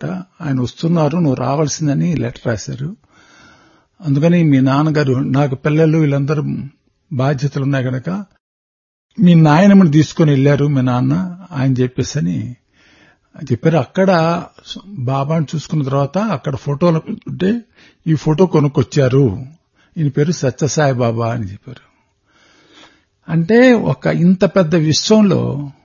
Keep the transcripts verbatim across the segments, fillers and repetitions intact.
ఆయన వస్తున్నారు, నువ్వు రావాల్సిందని లెటర్ రాశారు. అందుకని మీ నాన్నగారు, నాకు పిల్లలు వీళ్ళందరూ బాధ్యతలున్నాయి గనక మీ నాయనమ్మని తీసుకుని వెళ్లారు మీ నాన్న ఆయన చెప్పేసి అని చెప్పారు. అక్కడ బాబాను చూసుకున్న తర్వాత అక్కడ ఫోటోలు ఉంటే ఈ ఫోటో కొనుక్కొచ్చారు, ఈయన పేరు సత్యసాయి బాబా అని చెప్పారు. అంటే ఒక ఇంత పెద్ద విశ్వంలో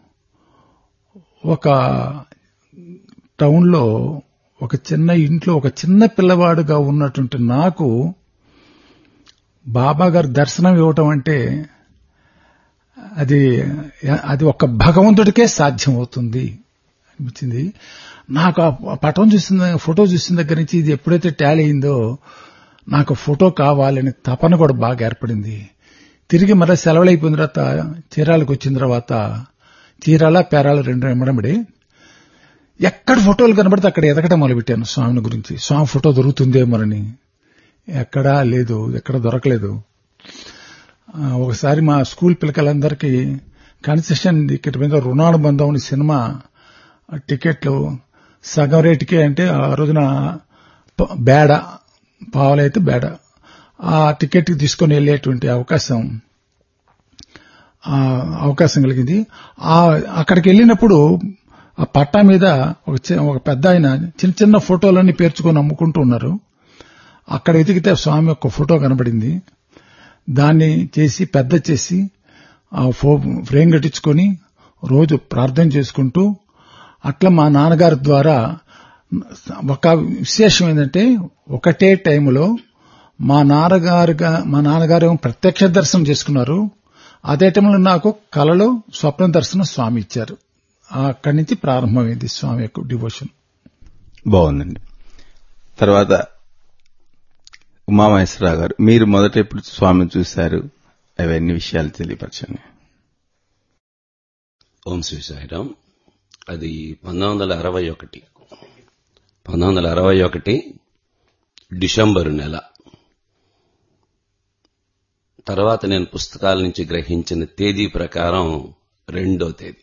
ఒక టౌన్లో ఒక చిన్న ఇంట్లో ఒక చిన్న పిల్లవాడుగా ఉన్నటువంటి నాకు బాబా గారు దర్శనం ఇవ్వటం అంటే అది అది ఒక భగవంతుడికే సాధ్యం అవుతుంది అనిపించింది నాకు. ఆ పటం చూసిన ఫోటో చూసిన దగ్గర నుంచి ఇది ఎప్పుడైతే టాలీ అయిందో నాకు ఫోటో కావాలని తపన కూడా బాగా ఏర్పడింది. తిరిగి మళ్ళీ సెలవులు అయిపోయిన తర్వాత చీరాలకు వచ్చిన తర్వాత చీరాల పేరాల రెండు ఎమ్మడమిడి ఎక్కడ ఫోటోలు కనబడితే అక్కడ ఎదగడం మొదలుపెట్టాను స్వామిని గురించి. స్వామి ఫోటో దొరుకుతుందేమోనని. ఎక్కడా లేదు, ఎక్కడ దొరకలేదు. ఒకసారి మా స్కూల్ పిల్లలందరికీ కన్సెషన్ టికెట్ మీద రుణానుబంధం అని సినిమా టికెట్లు సగం రేటుకే, అంటే ఆ రోజున బేడ పావులైతే బేడ ఆ టికెట్ తీసుకుని వెళ్లేటువంటి అవకాశం అవకాశం కలిగింది. అక్కడికి వెళ్ళినప్పుడు ఆ పట్టా మీద ఒక పెద్ద ఆయన చిన్న చిన్న ఫోటోలన్నీ పేర్చుకొని అమ్ముకుంటూ ఉన్నారు. అక్కడ ఎదిగితే స్వామి యొక్క ఫోటో కనబడింది. దాన్ని చేసి పెద్ద చేసి ఆ ఫ్రేమ్ కట్టించుకొని రోజు ప్రార్థన చేసుకుంటూ అట్లా మా నాన్నగారి ద్వారా ఒక విశేషం ఏంటంటే ఒకటే టైంలో మా నాన్నగారుగా మా నాన్నగారు ప్రత్యక్ష దర్శనం చేసుకున్నారు. అదే టైంలో నాకు కలలో స్వప్న దర్శనం స్వామి ఇచ్చారు. అక్కడి నుంచి ప్రారంభమైంది స్వామి యొక్క డివోషన్. బాగుందండి. తర్వాత ఉమామహేశ్వరరావు గారు, మీరు మొదట ఎప్పుడు స్వామిని చూశారు, అవన్నీ విషయాలు తెలియపరచండి. ఓం శ్రీ సాయిరామ్. అది పంతొమ్మిది వందల అరవై ఒకటి పంతొమ్మిది వందల అరవై ఒకటి డిసెంబరు నెల. తర్వాత నేను పుస్తకాల నుంచి గ్రహించిన తేదీ ప్రకారం రెండో తేదీ.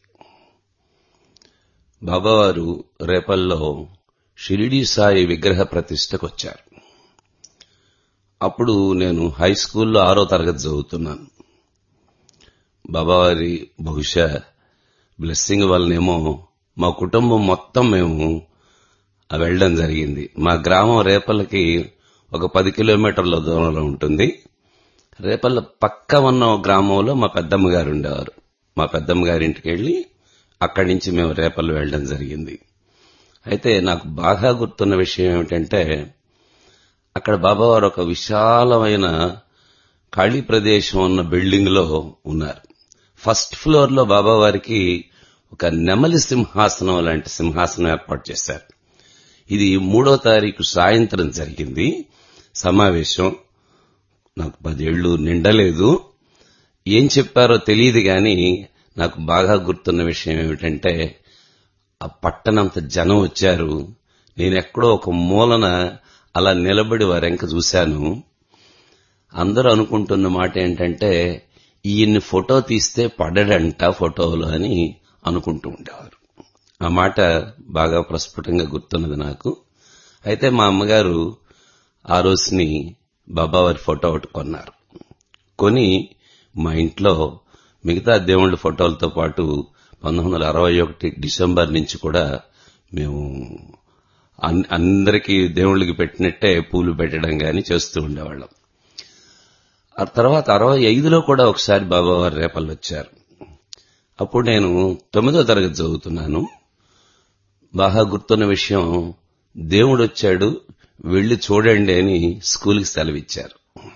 బాబావారు రేపల్లో షిరిడీ సాయి విగ్రహ ప్రతిష్టకు వచ్చారు. అప్పుడు నేను హై స్కూల్లో ఆరో తరగతి చదువుతున్నాను. బాబావారి బహుశా బ్లెస్సింగ్ వల్లనేమో మా కుటుంబం మొత్తం మేము వెళ్లడం జరిగింది. మా గ్రామం రేపల్లకి ఒక పది కిలోమీటర్ల దూరంలో ఉంటుంది. రేపల్ల పక్క ఉన్న గ్రామంలో మా పెద్దమ్మ గారు ఉండేవారు. మా పెద్దమ్మ గారింటికి వెళ్లి అక్కడి నుంచి మేము రేపల్లి వెళ్లడం జరిగింది. అయితే నాకు బాగా గుర్తున్న విషయం ఏమిటంటే అక్కడ బాబావారు ఒక విశాలమైన ఖాళీ ప్రదేశం ఉన్న బిల్డింగ్ లో ఉన్నారు. ఫస్ట్ ఫ్లోర్ లో బాబావారికి ఒక నెమలి సింహాసనం లాంటి సింహాసనం ఏర్పాటు చేశారు. ఇది మూడో తారీఖు సాయంత్రం జరిగింది సమావేశం. నాకు పదేళ్లు నిండలేదు. ఏం చెప్పారో తెలియదు గాని నాకు బాగా గుర్తున్న విషయం ఏమిటంటే ఆ పట్టణంత జనం వచ్చారు. నేనెక్కడో ఒక మూలన అలా నిలబడి వారెంక చూశాను. అందరూ అనుకుంటున్న మాట ఏంటంటే ఈయన్ని ఫోటో తీస్తే పడడంట ఫోటోలు అని అనుకుంటూ ఉండేవారు. ఆ మాట బాగా ప్రస్ఫుటంగా గుర్తున్నది నాకు. అయితే మా అమ్మగారు ఆ రోజుని బాబావారి ఫోటో ఒకటి కొన్నారు. కొని మా ఇంట్లో మిగతా దేవుళ్ళ ఫోటోలతో పాటు పంతొమ్మిది వందల అరవై ఒకటి డిసెంబర్ నుంచి కూడా మేము అందరికీ దేవుళ్ళకి పెట్టినట్టే పూలు పెట్టడం గాని చేస్తూ ఉండేవాళ్ళం. ఆ తర్వాత అరవై ఐదులో కూడా ఒకసారి బాబావారు రేపల్లి వచ్చారు. అప్పుడు నేను తొమ్మిదో తరగతి చదువుతున్నాను. బాగా గుర్తున్న విషయం, దేవుడు వచ్చాడు వెళ్లి చూడండి అని స్కూల్కి సెలవిచ్చారు.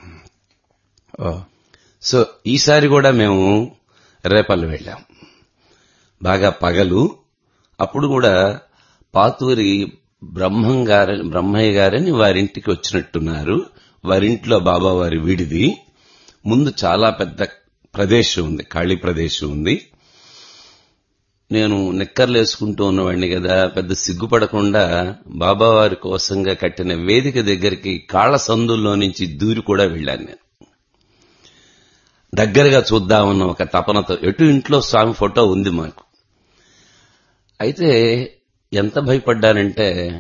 సో ఈసారి కూడా మేము రేపల్లి వెళ్ళాం. బాగా పగలు. అప్పుడు కూడా పాతూరి బ్రహ్మం గారు బ్రహ్మయ్య గారని వారింటికి వచ్చినట్టున్నారు. వారింట్లో బాబావారి వీడిది. ముందు చాలా పెద్ద ప్రదేశం ఉంది, ఖాళీ ప్రదేశం ఉంది. నేను నిక్కర్లేసుకుంటూ ఉన్నవాడిని కదా, పెద్ద సిగ్గుపడకుండా బాబావారి కోసంగా కట్టిన వేదిక దగ్గరికి కాళ్ల సందుల్లో నుంచి దూరి కూడా వెళ్లాను. నేను దగ్గరగా చూద్దామన్న ఒక తపనతో, ఎటు ఇంట్లో స్వామి ఫోటో ఉంది మాకు. అయితే ఎంత భయపడ్డానంటే